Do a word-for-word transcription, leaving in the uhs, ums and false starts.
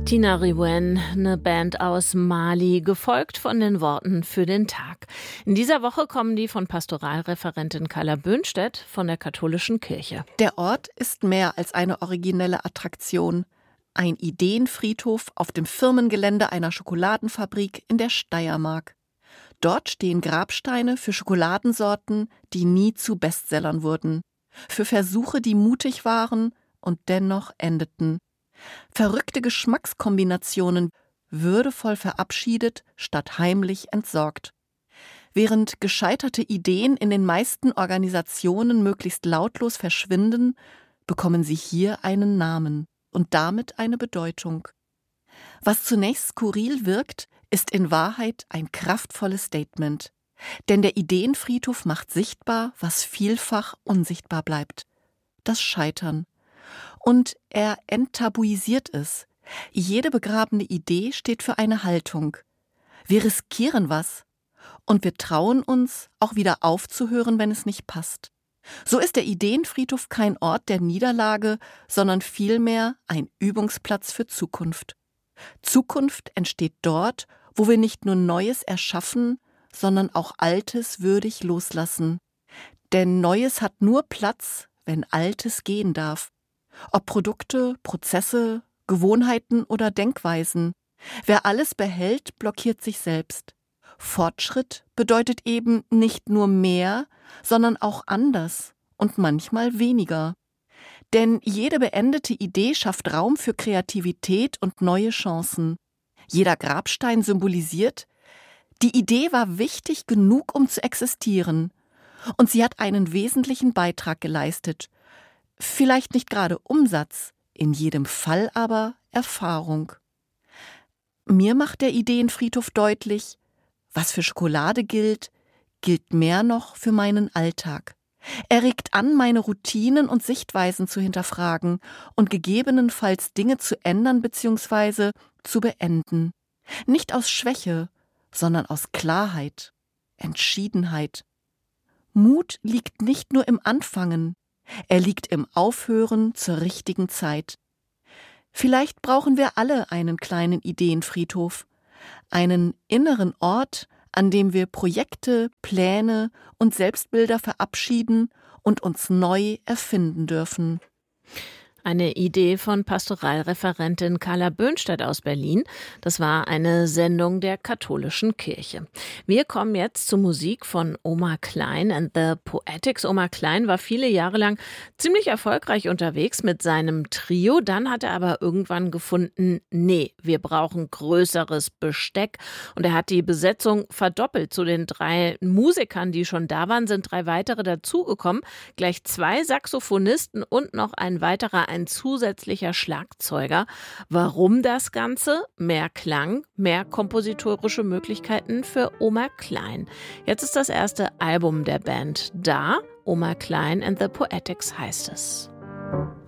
Tinariwen, eine Band aus Mali, gefolgt von den Worten für den Tag. In dieser Woche kommen die von Pastoralreferentin Carla Böhnstedt von der katholischen Kirche. Der Ort ist mehr als eine originelle Attraktion. Ein Ideenfriedhof auf dem Firmengelände einer Schokoladenfabrik in der Steiermark. Dort stehen Grabsteine für Schokoladensorten, die nie zu Bestsellern wurden. Für Versuche, die mutig waren und dennoch endeten. Verrückte Geschmackskombinationen, würdevoll verabschiedet statt heimlich entsorgt. Während gescheiterte Ideen in den meisten Organisationen möglichst lautlos verschwinden, bekommen sie hier einen Namen und damit eine Bedeutung. Was zunächst skurril wirkt, ist in Wahrheit ein kraftvolles Statement. Denn der Ideenfriedhof macht sichtbar, was vielfach unsichtbar bleibt. Das Scheitern. Und er enttabuisiert es. Jede begrabene Idee steht für eine Haltung. Wir riskieren was. Und wir trauen uns, auch wieder aufzuhören, wenn es nicht passt. So ist der Ideenfriedhof kein Ort der Niederlage, sondern vielmehr ein Übungsplatz für Zukunft. Zukunft entsteht dort, wo wir nicht nur Neues erschaffen, sondern auch Altes würdig loslassen. Denn Neues hat nur Platz, wenn Altes gehen darf. Ob Produkte, Prozesse, Gewohnheiten oder Denkweisen. Wer alles behält, blockiert sich selbst. Fortschritt bedeutet eben nicht nur mehr, sondern auch anders und manchmal weniger. Denn jede beendete Idee schafft Raum für Kreativität und neue Chancen. Jeder Grabstein symbolisiert, die Idee war wichtig genug, um zu existieren. Und sie hat einen wesentlichen Beitrag geleistet. Vielleicht nicht gerade Umsatz, in jedem Fall aber Erfahrung. Mir macht der Ideenfriedhof deutlich, was für Schokolade gilt, gilt mehr noch für meinen Alltag. Er regt an, meine Routinen und Sichtweisen zu hinterfragen und gegebenenfalls Dinge zu ändern bzw. zu beenden. Nicht aus Schwäche, sondern aus Klarheit, Entschiedenheit. Mut liegt nicht nur im Anfangen, er liegt im Aufhören zur richtigen Zeit. Vielleicht brauchen wir alle einen kleinen Ideenfriedhof, einen inneren Ort, an dem wir Projekte, Pläne und Selbstbilder verabschieden und uns neu erfinden dürfen. Eine Idee von Pastoralreferentin Carla Böhnstedt aus Berlin. Das war eine Sendung der katholischen Kirche. Wir kommen jetzt zur Musik von Omar Klein and the Poetics. Omar Klein war viele Jahre lang ziemlich erfolgreich unterwegs mit seinem Trio. Dann hat er aber irgendwann gefunden, nee, wir brauchen größeres Besteck. Und er hat die Besetzung verdoppelt. Zu den drei Musikern, die schon da waren, sind drei weitere dazugekommen. Gleich zwei Saxophonisten und noch ein weiterer ein zusätzlicher Schlagzeuger. Warum das Ganze? Mehr Klang, mehr kompositorische Möglichkeiten für Omar Klein. Jetzt ist das erste Album der Band da. Omar Klein and the Poetics heißt es.